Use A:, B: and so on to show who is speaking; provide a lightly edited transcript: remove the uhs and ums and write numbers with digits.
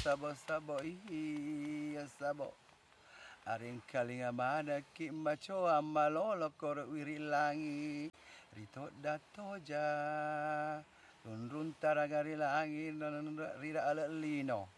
A: sabo ihi sabo. Aring kalinga mana ki macho amalolo kor wirilangi. Rito datoja. Run tara gari langi rira ala lino.